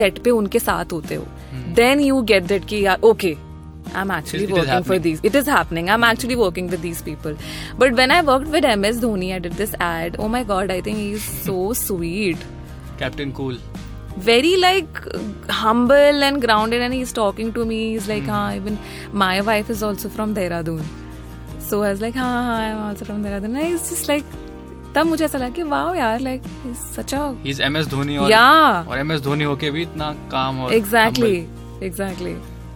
Set पे उनके साथ होते हो, देन यू गेट दैट कि यार okay, I'm actually working for these. It is happening. I'm actually working with these people. But when I worked with MS Dhoni, I did this ad. Oh my God, I think he's so sweet. Captain Cool. Very like humble and grounded, and he's talking to me. He's like, even my wife is also from Dehradun. So I was like, I'm also from Dehradun. And he's just like, तब मुझे ऐसा लगा कि wow यार, like he's such a. He's MS Dhoni और MS Dhoni होके भी इतना काम और. Exactly.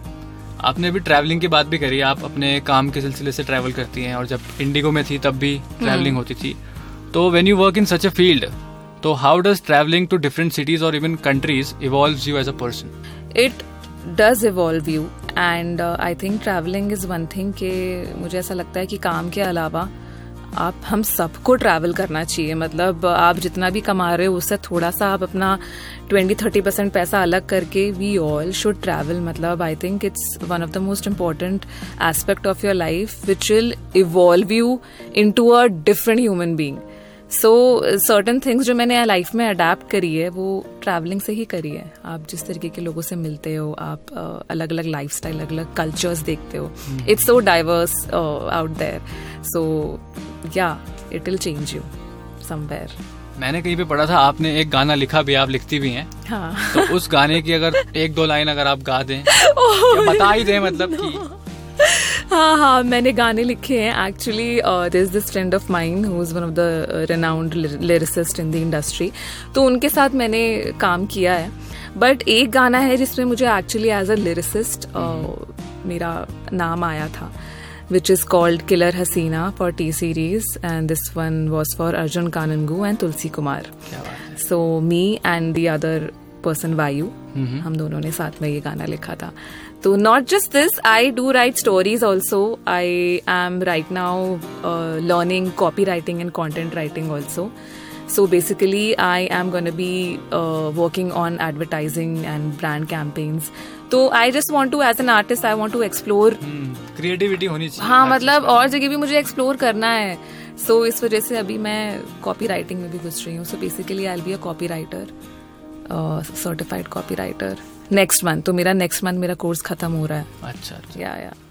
आपने भी ट्रैवलिंग की बात भी करी, आप अपने काम के सिलसिले से ट्रैवल करती हैं और जब इंडिगो में थी तब भी ट्रैवलिंग होती थी. तो when you work in such a field, तो how does travelling to different cities और even countries evolves you as a person? It does evolve you, and I think travelling is one thing के मुझे ऐसा लगता है कि काम के अलावा हम सबको ट्रैवल करना चाहिए. मतलब आप जितना भी कमा रहे हो उससे थोड़ा सा आप अपना 20-30% पैसा अलग करके वी ऑल शुड ट्रैवल. मतलब I think it's one of the most important aspect of your life which will evolve you into a different human being. So certain things जो मैंने लाइफ में अडेप्ट करी है वो ट्रैवलिंग से ही करी है. आप जिस तरीके के लोगों से मिलते हो, आप अलग अलग लाइफ स्टाइल, अलग अलग कल्चर्स देखते हो. It's so diverse out there. So yeah, it will change you somewhere. मैंने कहीं पे पढ़ा था आपने एक गाना लिखा भी, आप लिखती भी हैं. हाँ. तो उस गाने की अगर 1-2 लाइन अगर आप गा दें या बता ही दें, मतलब कि. हाँ, मैंने गाने लिखे हैं actually. There is this friend of mine who is one of the renowned lyricist in the industry. तो उनके साथ मैंने काम किया है. बट एक गाना है जिसमें मुझे एक्चुअली एज अ लिरिसिस्ट मेरा नाम आया था, which is called Killer Hasina for T-Series, and this one was for Arjun Kanangu and Tulsi Kumar. So me and the other person Vayu, हम दोनों ने साथ में ये गाना लिखा था. तो not just this, I do write stories also. I am right now learning copywriting and content writing also. So basically, I am going to be working on advertising and brand campaigns. तो I just want to, as an artist, I want to explore. Creativity होनी चाहिए. हाँ, मतलब और जगह भी मुझे explore करना है. So इस वजह से अभी मैं कॉपी राइटिंग में भी घुस रही हूँ. So basically, I'll be a copywriter, certified copywriter. Next month, तो मेरा next month मेरा कोर्स खत्म हो रहा है. अच्छा. या